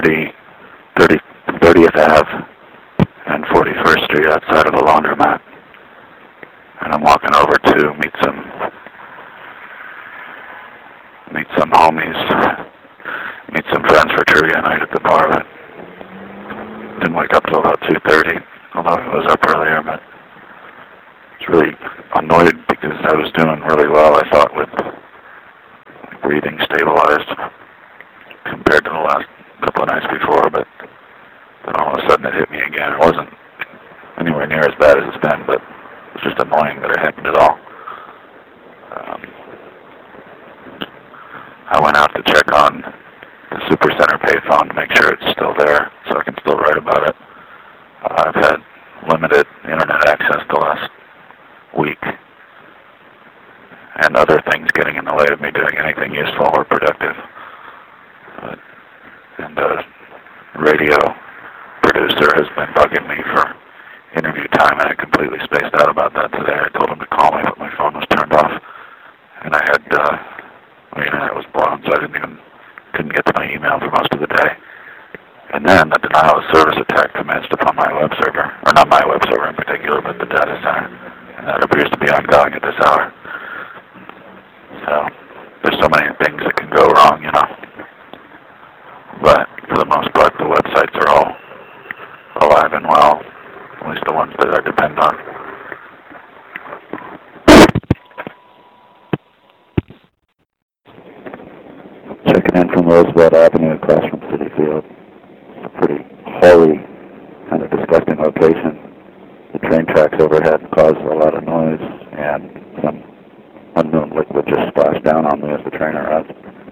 30th Ave and 41st Street outside of a laundromat. And I'm walking over to meet some homies, meet some friends for trivia night at the bar, but didn't wake up till about 2:30, although I was up earlier, but I was really annoyed because I was doing really well, I thought, with breathing stabilized compared to the last couple of nights before, but then all of a sudden it hit me again. It wasn't anywhere near as bad as it's been, but it was just annoying that it happened at all. I went out to check on the Supercenter payphone to make sure it's still there so I can still write about it. I've had limited internet access the last week, and other things getting in the way of me doing anything useful or productive. And the radio producer has been bugging me for interview time, and I completely spaced out about that today. I told him to call me, but my phone was turned off, and I had my internet was blown, so I couldn't get to my email for most of the day. And then the denial of service attack commenced upon my web server, or not my web server in particular, but the data center, and that appears to be ongoing at this hour. So there's so many things that can go wrong, you know. But for the most part, the websites are all alive and well, at least the ones that I depend on. Checking in from Roosevelt Avenue across from Citi Field. It's a pretty holy, kind of disgusting location. The train tracks overhead cause a lot of noise, and some unknown liquid just splashed down on me as the train arrived.